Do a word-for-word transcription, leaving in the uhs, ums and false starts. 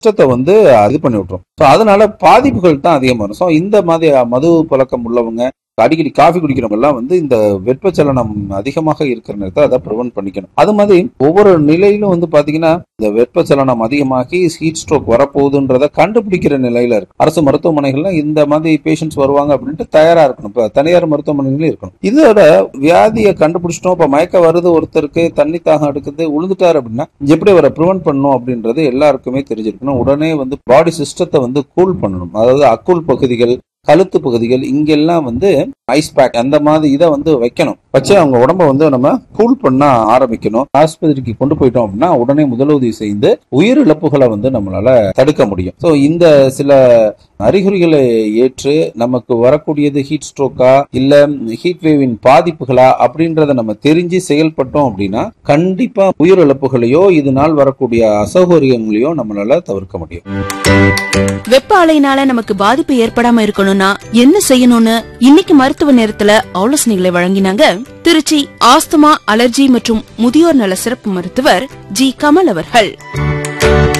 சிஸ்டத்தை வந்து இது பண்ணி விட்டுரும். ஸோ அதனால பாதிப்புகள் தான் அதிகமாக வரும். ஸோ இந்த மாதிரி மது பழக்கம் உள்ளவங்க, அடிக்கடி காஃபி குடிக்கிறவங்க எல்லாம் வந்து இந்த வெப்பச்சலனம் அதிகமாக இருக்கிற நேரத்தை அதை ப்ரிவென்ட் பண்ணிக்கணும். அது மாதிரி ஒவ்வொரு நிலையிலும் வந்து பாத்தீங்கன்னா இந்த வெப்பச்சலனம் அதிகமாகி ஹீட் ஸ்ட்ரோக் வரப்போகுதுன்றத கண்டுபிடிக்கிற நிலையில இருக்கு. அரசு மருத்துவமனைகள்ல இந்த மாதிரி பேஷண்ட்ஸ் வருவாங்க அப்படின்ட்டு தயாரா இருக்கணும். இப்ப தனியார் மருத்துவமனைகளும் இருக்கணும். இதோட வியாதியை கண்டுபிடிச்சிட்டோம், இப்ப மயக்க வருது, ஒருத்தருக்கு தண்ணி தாகம் எடுக்குது, உழுந்துட்டாரு அப்படின்னா எப்படி அவரை ப்ரிவென்ட் பண்ணணும் அப்படின்றது எல்லாருக்குமே தெரிஞ்சிருக்கணும். உடனே வந்து பாடி சிஸ்டத்தை வந்து கூல் பண்ணணும். அதாவது அக்குள் பகுதிகள், கழுத்து பகுதிகள் இங்கெல்லாம் வந்து ஐஸ் பேக் அந்த மாதிரி இதை வந்து வைக்கணும். வச்சு அவங்க உடம்ப வந்து நம்ம கூல் பண்ண ஆரம்பிக்கணும். ஆஸ்பத்திரிக்கு கொண்டு போயிட்டோம் அப்படின்னா உடனே முதலுதவி செய்து உயிரிழப்புகளை வந்து நம்மளால தடுக்க முடியும். ஸோ இந்த சில அறிகுறிகளை ஏற்று நமக்கு வரக்கூடியது ஹீட் ஸ்ட்ரோக்கா இல்ல ஹீட் வேவின் பாதிப்புகளா அப்படின்றத நம்ம தெரிஞ்சு செயல்பட்டோம் அப்படின்னா கண்டிப்பா உயிரிழப்புகளையோ இதனால் வரக்கூடிய அசௌகரியங்களையோ நம்மளால தவிர்க்க முடியும். வெப்ப அலையினால நமக்கு பாதிப்பு ஏற்படாம இருக்கணும்னா என்ன செய்யணும்னு இன்னைக்கு மருத்துவ நேரத்துல ஆலோசனைகளை வழங்கினாங்க திருச்சி ஆஸ்துமா, அலர்ஜி மற்றும் முதியோர் நல சிறப்பு மருத்துவர் ஜி கமல் அவர்கள்.